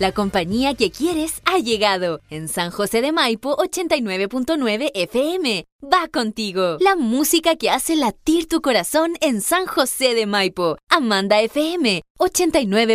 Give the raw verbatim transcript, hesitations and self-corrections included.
La compañía que quieres ha llegado. En San José de Maipo, ochenta y nueve punto nueve F M. Va contigo. La música que hace latir tu corazón en San José de Maipo. Amanda F M, ochenta y nueve